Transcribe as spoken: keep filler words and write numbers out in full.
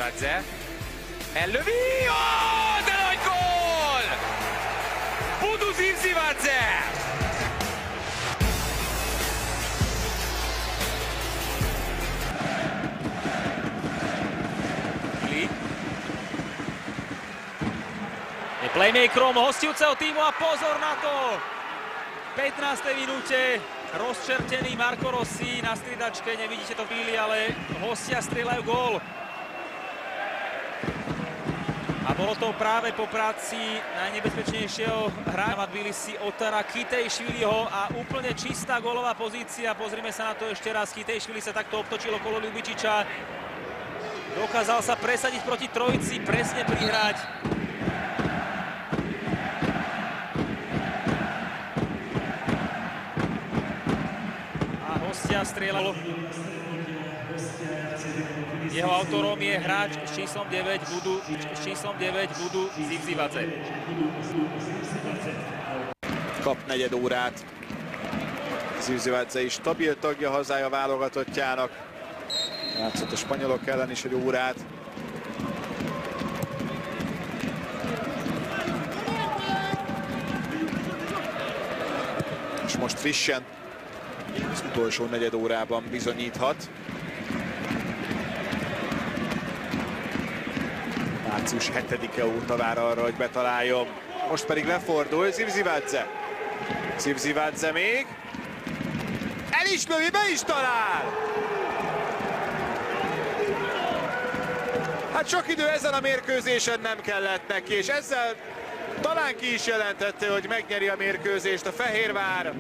Zivzivadze. Ellövi! Oh, de nagy gól! Budu Zivzivadze! Je playmakerom hostujúceho týmu a pozor na to! V pätnástej minúte rozčertený Marco Rossi na striedačke, nevidíte to v chvíli, ale hostia strieľajú gól. A bolo to práve po práci najnebezpečnejšieho hráča Tbilisi Otara Kitejšviliho a úplne čistá gólová pozícia. Pozrime sa na to ešte raz. Kitejšvili sa takto obtočil okolo Ljubičiča. Dokázal sa presadiť proti trojici, presne prihrať. Hostia strieľal. Jeho autorom je hráč s číslom deväť, Budu, s číslom deväť Budu Zivzivadze. Kap negyed órát. Zivzivadze is stabil tagja hazája válogatottjának. Játszott a spanyolok ellen is egy órát. És most frissen az utolsó negyed órában bizonyíthat. Március hetedike óta vár arra, hogy betaláljon. Most pedig lefordul Zivzivadze. Zivzivadze még. El is lövi, be is talál! Hát sok idő ezen a mérkőzésen nem kellett neki, és ezzel talán ki is jelentette, hogy megnyeri a mérkőzést a Fehérvár.